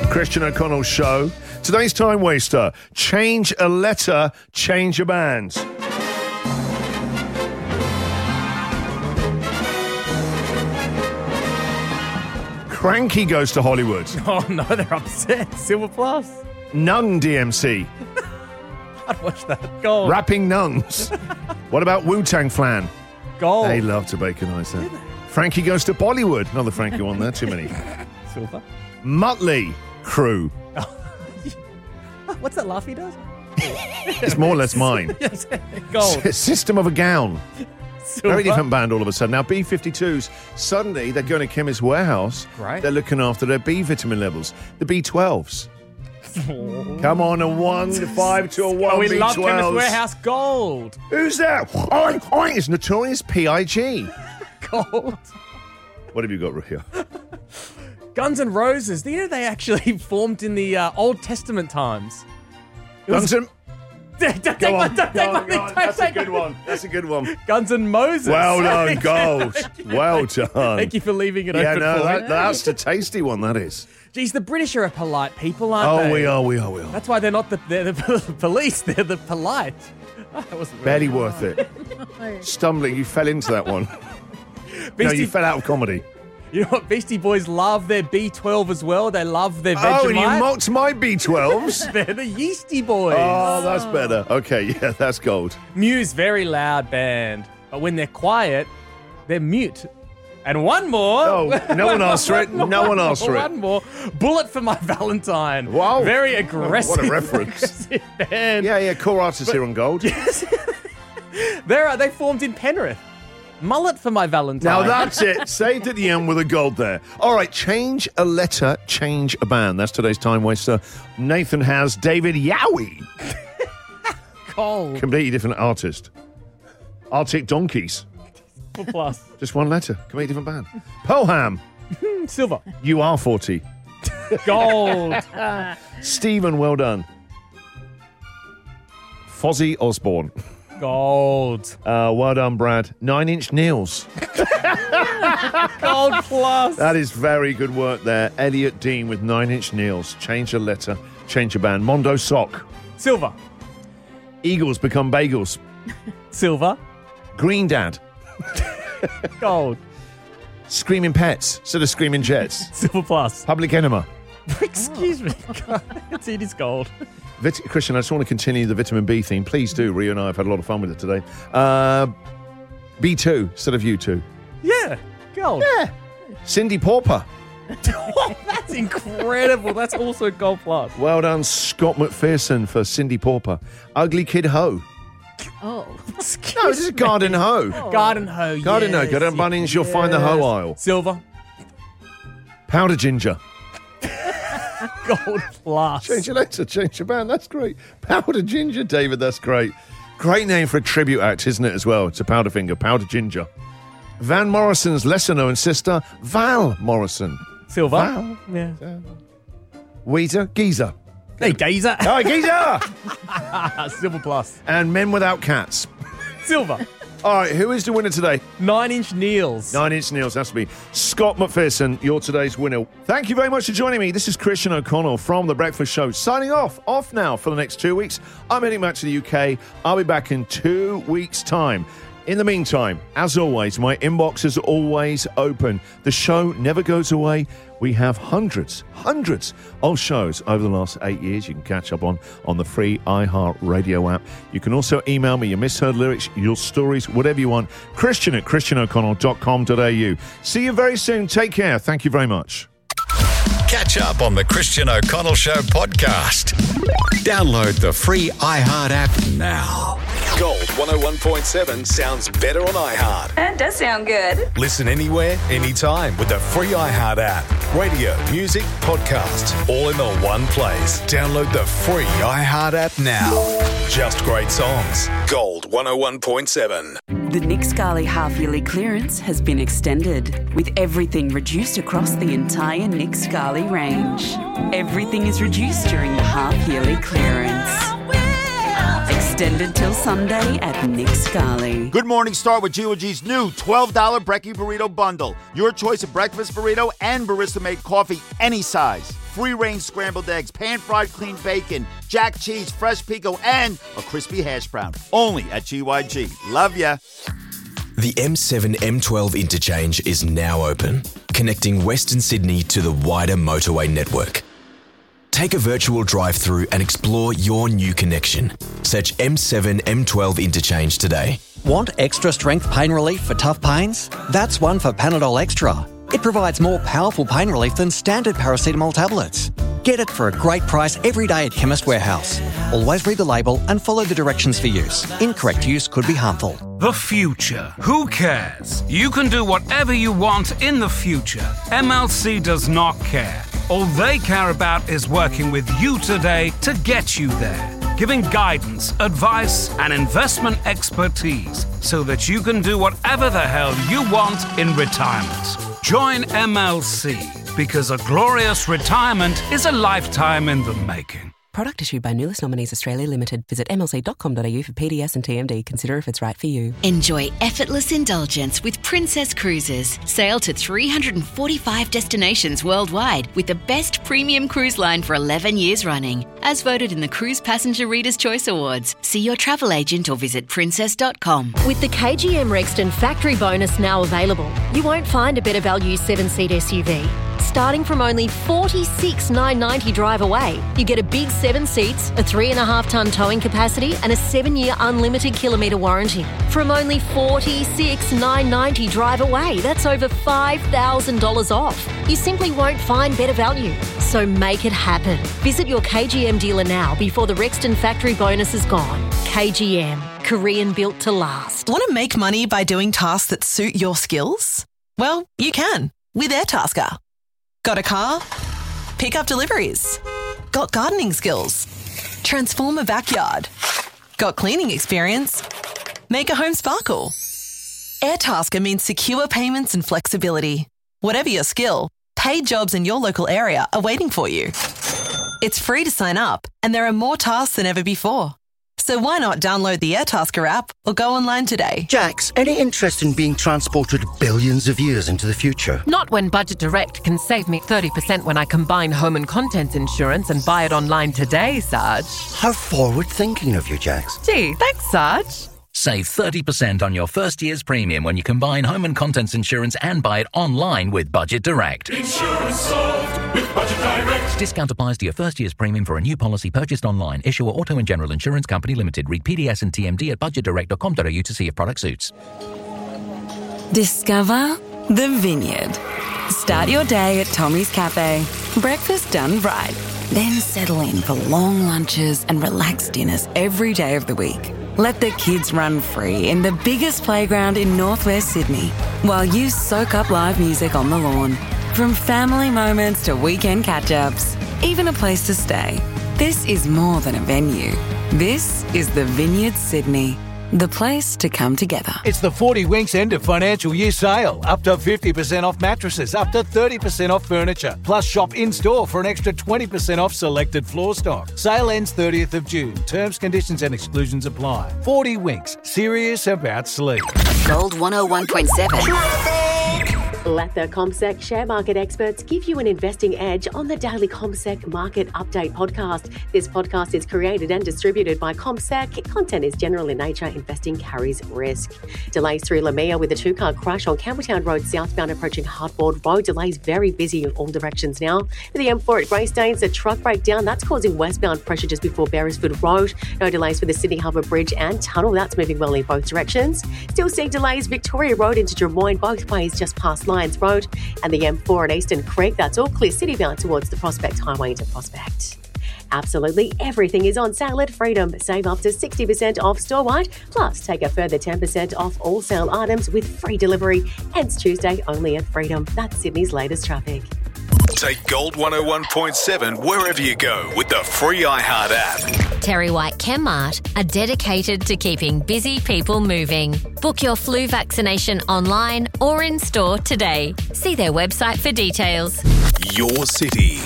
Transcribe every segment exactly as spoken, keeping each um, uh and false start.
Christian O'Connell Show. Today's time waster. Change a letter, change a band. Cranky goes to Hollywood. Oh no, they're upset. Silver Plus. Nun D M C. I'd watch that. Gold. Rapping nuns. What about Wu-Tang Flan? Gold. They love to baconize that. Frankie goes to Bollywood. Another Frankie one there. Too many. Silver. Motley Crew. What's that laugh he does? It's more or less mine. Yes. Gold. S- System of a Gown. Silver. Very different band all of a sudden. Now, B fifty-twos, suddenly they're going to Chemist Warehouse. Right. They're looking after their B vitamin levels. The B twelves. Come on, a one, five to a one, Oh, we B twelves. love Chemist Warehouse. Gold. Who's that? Oink, oink. It's Notorious P I G. Gold. What have you got here? Guns N' Roses. Do you know they actually formed in the uh, Old Testament times? It was- Guns N' Don't take Go my- on, don't go take on, my go thing, on. don't That's a take good my- one. That's a good one. Guns N' Moses. Well done, gold. Well done. Thank you for leaving it Yeah, open no, for that, me. that's the tasty one, that is. Geez, the British are a polite people, aren't Oh, they? we are, we are, we are. That's why they're not the, they're the police. They're the polite. Oh, that wasn't Barely really worth it. Stumbling, you fell into that one. No, Beastie, you fell out of comedy. You know what? Beastie Boys love their B twelve as well. They love their Vegemite. Oh, and you mocked my B twelves? They're the Yeasty Boys. Oh, that's better. Okay, yeah, that's gold. Muse, very loud band. But when they're quiet, they're mute. And one more. Oh, no one asked for it. No one asked for it. One more. Bullet for My Valentine. Wow. Very aggressive. What a reference. aggressive band. Yeah, yeah, core artists here on gold. They're, uh, they formed in Penrith. Mullet for My Valentine. Now that's it. Saved at the end with a gold there. All right, change a letter, change a band. That's today's time waster. Nathan has David Yowie. Cold. Completely different artist. Arctic Donkeys. Plus. Just one letter. Completely different band. Pelham. Silver. U R forty. Gold. Stephen, well done. Fozzie Osborne. Gold. Uh, well done, Brad. Nine Inch Nails. Gold plus. That is very good work there. Elliot Dean with Nine Inch Nails. Change a letter, change a band. Mondo Sock. Silver. Eagles become bagels. Silver. Green Dad. Gold. Screaming Pets instead of Screaming Jets. Silver plus. Public Enema. Excuse me. It is gold. Vit- Christian, I just want to continue the vitamin B theme. Please do. Rio and I have had a lot of fun with it today. Uh, B two instead of U two. Yeah. Gold. Yeah. Cindy Pauper. Oh, that's incredible. That's also gold plus. Well done, Scott McPherson for Cindy Pauper. Ugly Kid Ho. Oh. Excuse No, this is me. Garden Hoe. Garden hoe. Garden Hoe. yes, Go down Bunnings, you'll find the hoe aisle. Silver. Powder Ginger. Gold plus. Change your letter, change your band. That's great. Powder Ginger, David. That's great. Great name for a tribute act, isn't it, as well? It's a Powderfinger, Powder Ginger. Van Morrison's lesser-known sister, Val Morrison. Silver. Val. Yeah. Weezer, Geezer. Hey, Gazer. Oh, Geezer! Silver plus. And Men Without Cats. Silver. All right, who is the winner today? Nine Inch Nails. Nine Inch Nails, has to be Scott McPherson, you're today's winner. Thank you very much for joining me. This is Christian O'Connell from The Breakfast Show, signing off, off now for the next two weeks. I'm heading back to the U K. I'll be back in two weeks' time. In the meantime, as always, my inbox is always open. The show never goes away. We have hundreds, hundreds of shows over the last eight years you can catch up on on the free iHeartRadio app. You can also email me your misheard lyrics, your stories, whatever you want. Christian at christian o'connell dot com dot a u. See you very soon. Take care. Thank you very much. Catch up on the Christian O'Connell Show podcast. Download the free iHeart app now. Gold one oh one point seven sounds better on iHeart. That does sound good. Listen anywhere, anytime with the free iHeart app. Radio, music, podcasts, all in the one place. Download the free iHeart app now. Just great songs. Gold one oh one point seven. The Nick Scali half-yearly clearance has been extended, with everything reduced across the entire Nick Scali range. Everything is reduced during the half-yearly clearance. Extended till Sunday at Nick Scali. Good morning, start with G O G's new twelve dollars Brekkie Burrito Bundle. Your choice of breakfast burrito and barista-made coffee, any size. free-range scrambled eggs, pan-fried clean bacon, jack cheese, fresh pico, and a crispy hash brown. Only at G Y G. Love ya. The M seven M twelve interchange is now open, connecting Western Sydney to the wider motorway network. Take a virtual drive-through and explore your new connection. Search M seven M twelve interchange today. Want extra strength pain relief for tough pains? That's one for Panadol Extra. It provides more powerful pain relief than standard paracetamol tablets. Get it for a great price every day at Chemist Warehouse. Always read the label and follow the directions for use. Incorrect use could be harmful. The future. Who cares? You can do whatever you want in the future. M L C does not care. All they care about is working with you today to get you there. Giving guidance, advice, and investment expertise so that you can do whatever the hell you want in retirement. Join M L C because a glorious retirement is a lifetime in the making. Product issued by Nulis Nominees Australia Limited. Visit m l c dot com dot a u for P D S and T M D. Consider if it's right for you. Enjoy effortless indulgence with Princess Cruises. Sail to three hundred forty-five destinations worldwide with the best premium cruise line for eleven years running. As voted in the Cruise Passenger Reader's Choice Awards. See your travel agent or visit princess dot com. With the K G M Rexton factory bonus now available, you won't find a better value seven-seat S U V. Starting from only forty-six thousand nine hundred ninety dollars drive away, you get a big seven seats, a three and a half tonne towing capacity and a seven-year unlimited kilometre warranty. From only forty-six thousand nine hundred ninety dollars drive away, that's over five thousand dollars off. You simply won't find better value. So make it happen. Visit your K G M dealer now before the Rexton factory bonus is gone. K G M, Korean built to last. Want to make money by doing tasks that suit your skills? Well, you can with Airtasker. Got a car? Pick up deliveries. Got gardening skills? Transform a backyard. Got cleaning experience? Make a home sparkle. Airtasker means secure payments and flexibility. Whatever your skill, paid jobs in your local area are waiting for you. It's free to sign up, and there are more tasks than ever before. So why not download the Airtasker app or go online today? Jax, any interest in being transported billions of years into the future? Not when Budget Direct can save me thirty percent when I combine home and contents insurance and buy it online today, Sarge. How forward-thinking of you, Jax. Gee, thanks, Sarge. Save thirty percent on your first year's premium when you combine home and contents insurance and buy it online with Budget Direct. Insurance solved with Budget Direct. Discount applies to your first year's premium for a new policy purchased online. Issuer Auto and General Insurance Company Limited. Read P D S and T M D at budget direct dot com dot a u to see if product suits. Discover the Vineyard. Start your day at Tommy's Cafe. Breakfast done right. Then settle in for long lunches and relaxed dinners every day of the week. Let the kids run free in the biggest playground in northwest Sydney while you soak up live music on the lawn. From family moments to weekend catch-ups, even a place to stay. This is more than a venue. This is the Vineyard Sydney, the place to come together. It's the forty Winks end of financial year sale. Up to fifty percent off mattresses, up to thirty percent off furniture. Plus shop in-store for an extra twenty percent off selected floor stock. Sale ends thirtieth of June. Terms, conditions and exclusions apply. forty Winks, serious about sleep. Gold one oh one point seven. Let the CommSec share market experts give you an investing edge on the daily CommSec Market Update podcast. This podcast is created and distributed by CommSec. Content is general in nature. Investing carries risk. Delays through Lamia with a two-car crash on Campbelltown Road southbound approaching Hardboard Road. Delays very busy in all directions now. For the M four at Greystanes, a truck breakdown that's causing westbound pressure just before Beresford Road. No delays for the Sydney Harbour Bridge and Tunnel. That's moving well in both directions. Still seeing delays Victoria Road into Drummoyne, both ways just past Lyons Road, and the M four at Eastern Creek. That's all clear citybound towards the Prospect Highway into Prospect. Absolutely everything is on sale at Freedom. Save up to sixty percent off store-wide, plus take a further ten percent off all sale items with free delivery. Ends Tuesday only at Freedom. That's Sydney's latest traffic. Take Gold one oh one point seven wherever you go with the free iHeart app. Terry White Chemmart are dedicated to keeping busy people moving. Book your flu vaccination online or in store today. See their website for details. Your city,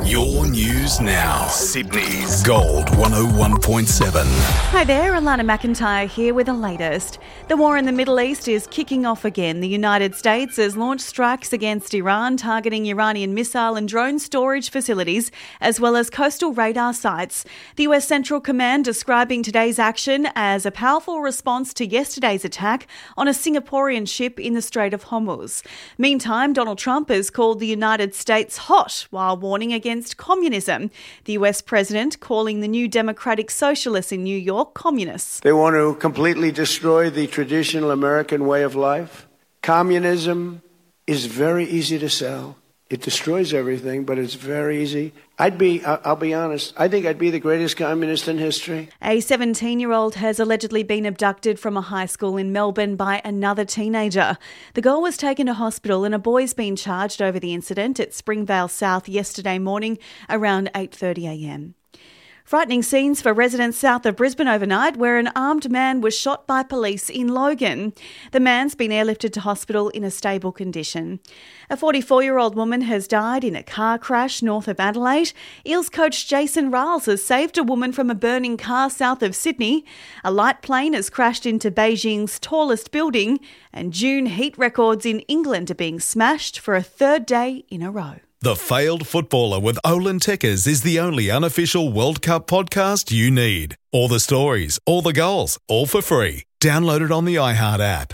Your news now. Sydney's Gold one oh one point seven. Hi there, Alana McIntyre here with the latest. The war in the Middle East is kicking off again. The United States has launched strikes against Iran, targeting Iranian missile and drone storage facilities, as well as coastal radar sites. The U S Central Command describing today's action as a powerful response to yesterday's attack on a Singaporean ship in the Strait of Hormuz. Meantime, Donald Trump has called the United States hot while warning against communism. The U S president calling the New Democratic Socialists in New York communists. They want to completely destroy the traditional American way of life. Communism is very easy to sell. It destroys everything, but it's very easy. I'd be, I'll be honest, I think I'd be the greatest communist in history. A seventeen-year-old has allegedly been abducted from a high school in Melbourne by another teenager. The girl was taken to hospital and a boy's been charged over the incident at Springvale South yesterday morning around eight thirty a m. Frightening scenes for residents south of Brisbane overnight, where an armed man was shot by police in Logan. The man's been airlifted to hospital in a stable condition. A forty-four-year-old woman has died in a car crash north of Adelaide. Eels coach Jason Riles has saved a woman from a burning car south of Sydney. A light plane has crashed into Beijing's tallest building, and June heat records in England are being smashed for a third day in a row. The Failed Footballer with Olin Tekkers is the only unofficial World Cup podcast you need. All the stories, all the goals, all for free. Download it on the iHeart app.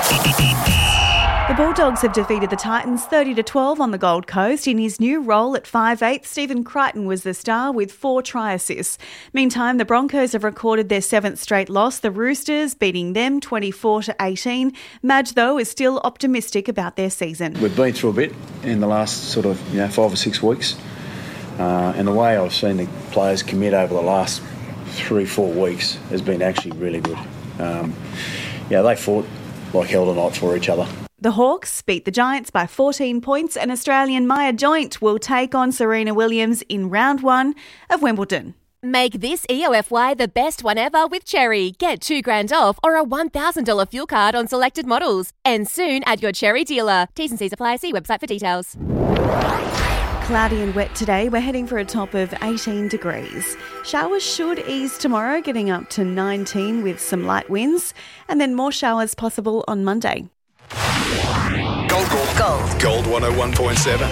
The Bulldogs have defeated the Titans thirty to twelve on the Gold Coast. In his new role at five eight, Stephen Crichton was the star with four try assists. Meantime, the Broncos have recorded their seventh straight loss, the Roosters beating them twenty-four to eighteen. Madge, though, is still optimistic about their season. We've been through a bit in the last sort of you know five or six weeks. Uh, and the way I've seen the players commit over the last three, four weeks has been actually really good. Um, yeah, they fought like hell tonight for each other. The Hawks beat the Giants by fourteen points, and Australian Maya Joint will take on Serena Williams in round one of Wimbledon. Make this E O F Y the best one ever with Cherry. Get two grand off or a one thousand dollars fuel card on selected models. And soon at your Cherry dealer. T's and C's apply. See website for details. Cloudy and wet today. We're heading for a top of eighteen degrees. Showers should ease tomorrow, getting up to nineteen with some light winds. And then more showers possible on Monday. Gold, gold, gold. Gold one oh one point seven.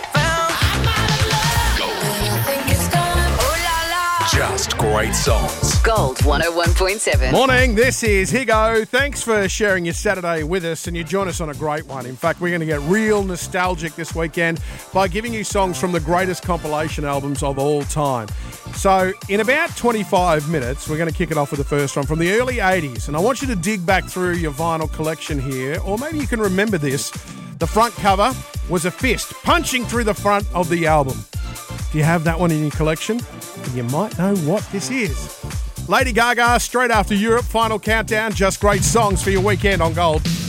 Just great songs. Gold one oh one point seven. Morning, this is Higo. Thanks for sharing your Saturday with us, and you join us on a great one. In fact, we're going to get real nostalgic this weekend by giving you songs from the greatest compilation albums of all time. So in about twenty-five minutes, we're going to kick it off with the first one from the early eighties, and I want you to dig back through your vinyl collection here, or maybe you can remember this. The front cover was a fist punching through the front of the album. Do you have that one in your collection? You might know what this is. Lady Gaga, straight after Europe, final countdown, just great songs for your weekend on Gold.